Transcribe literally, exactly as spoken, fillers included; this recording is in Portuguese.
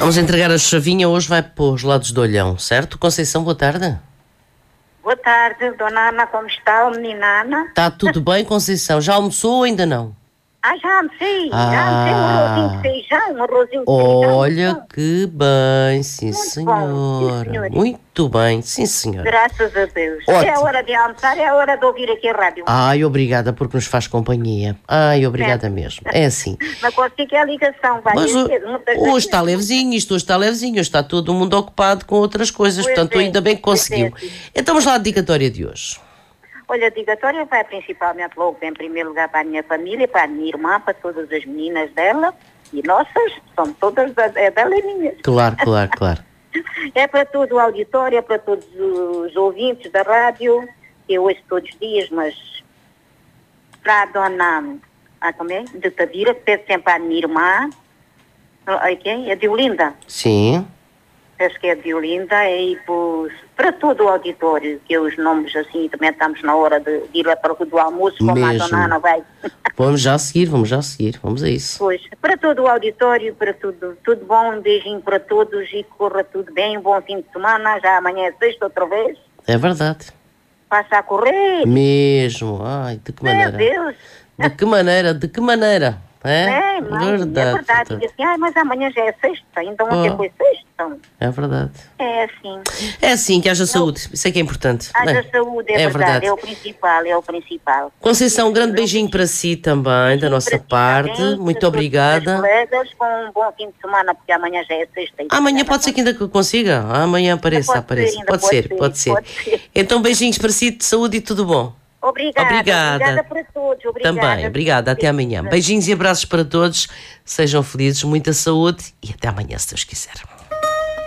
Vamos entregar a chavinha, hoje vai para os lados do Olhão, certo? Conceição, boa tarde. Boa tarde, dona Ana, como está, menina Ana? Está tudo bem, Conceição? Já almoçou ou ainda não? Ah, já almocei, Ah. já almocei um arrozinho de feijão, um arrozinho de Olha feijão. que bem, sim Muito senhora. bom, sim, senhora. Muito bem, sim senhora. Graças a Deus. Ótimo. É a hora de almoçar, é a hora de ouvir aqui a rádio. Ai, obrigada porque nos faz companhia. Ai, obrigada mesmo. É assim. Não consigo a ligação, vai Mas dizer, o- muitas hoje vezes. está levezinho, isto hoje está levezinho, hoje está todo mundo ocupado com outras coisas, Pois portanto é, ainda bem que pois conseguiu. é, sim. Então vamos lá à dedicatória de hoje. Olha, a dedicatória vai principalmente logo, em primeiro lugar, para a minha família, para a minha irmã, para todas as meninas dela e nossas, são todas, é dela e minhas. Claro, claro, claro. É para todo o auditório, é para todos os ouvintes da rádio, que eu ouço todos os dias, mas para a dona, ah, como é? De Tavira, que pede sempre à minha irmã, a quem? A Diolinda, Sim. acho que é a Diolinda, e pois, para todo o auditório, que os nomes assim, também estamos na hora de, de ir para o do almoço, como Mesmo. a dona Ana vai. Vamos já seguir, vamos já seguir, vamos a isso. Pois, para todo o auditório, para tudo, tudo bom, um beijinho para todos e que corra tudo bem, um bom fim de semana, já amanhã é sexta outra vez, É verdade. passa a correr, Mesmo. Ai, de que meu maneira? Deus, De que maneira? De que maneira? É, é, mãe, é verdade, diz assim, ai, mas amanhã já é sexta, então ontem Oh. foi sexta, É verdade. é assim, É assim, que haja saúde. Isso é que é importante. haja não é? saúde, é, É verdade, verdade. é o principal, é o principal. Conceição, um grande beijinho para si também, da nossa Para ti parte. também, Muito para obrigada. todos os colegas, com um bom fim de semana, porque amanhã já é sexta. e Amanhã já pode ser que ainda consiga. Amanhã apareça, Pode ser, apareça. ainda Pode pode ser, ser, pode ser. pode ser. Então, beijinhos para si, de saúde e tudo bom. Obrigada, Obrigada. obrigada para todos, obrigada. Também, obrigada. Até amanhã. Beijinhos e abraços para todos. Sejam felizes, muita saúde e até amanhã, se Deus quiser.